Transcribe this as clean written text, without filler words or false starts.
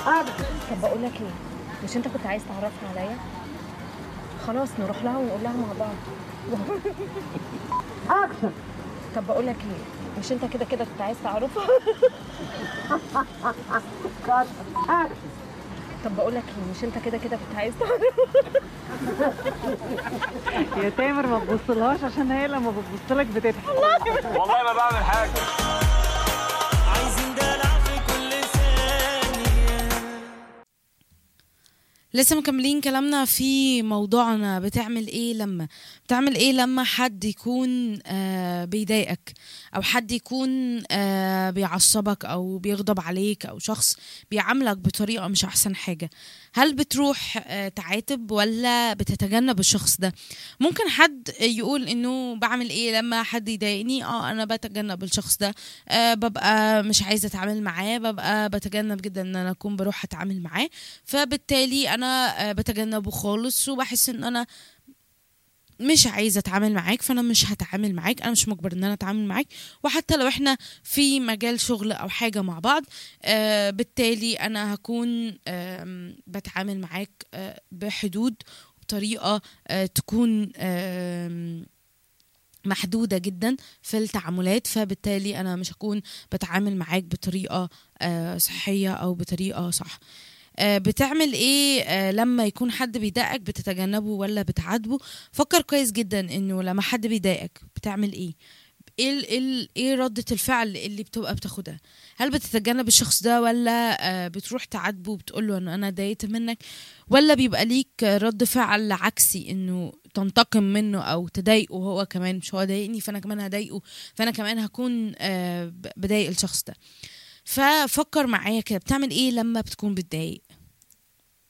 أكشن. طب بقول لك ايه، مش انت كنت عايز تعرفها عليا؟ خلاص نروح لها ونقول لها مع بعض. أكشن. طب بقول لك ايه، مش انت كده كده كنت عايز تعرفها؟ كات. أكشن. طب بقول لك ايه، مش انت كده كده كنت عايز تعرفها؟ يا تامر ما تبصلهاش عشان هي لما بتبصلك بتضحك. والله ما بعمل حاجة. عايزين دلع في كل ثانية. لسه مكملين كلامنا في موضوعنا. بتعمل ايه لما حد يكون بيضايقك، او حد يكون بيعصبك او بيغضب عليك، او شخص بيعاملك بطريقة مش احسن حاجة؟ هل بتروح تعاتب ولا بتتجنب الشخص ده؟ ممكن حد يقول انه بعمل ايه لما حد يضايقني؟ انا بتجنب الشخص ده، ببقى مش عايزة اتعامل معاه، ببقى بتجنب جدا ان انا اكون بروح اتعامل معاه، فبالتالي انا بتجنبه خالص، وبحس ان انا مش عايزه اتعامل معاك، فانا مش هتعامل معاك، انا مش مجبر ان انا اتعامل معاك. وحتى لو احنا في مجال شغل او حاجه مع بعض، بالتالي انا هكون بتعامل معاك بحدود، بطريقه تكون محدودة جدا في التعاملات. فبالتالي أنا مش هكون بتعامل معاك بطريقة صحية أو بطريقة صح. بتعمل ايه لما يكون حد بيضايقك؟ بتتجنبه ولا بتعاتبه؟ فكر كويس جدا انه لما حد بيضايقك بتعمل ايه. ايه ردة الفعل اللي بتبقى بتاخدها؟ هل بتتجنب الشخص ده، ولا بتروح تعاتبه وبتقوله ان انا ضايقت منك، ولا بيبقى ليك رد فعل عكسي انه تنتقم منه او تضايقه هو كمان؟ مش هو ضايقني فانا كمان هضايقه، فانا كمان هكون بضايق الشخص ده. ففكر معايا كده، بتعمل ايه لما بتكون بتضايق؟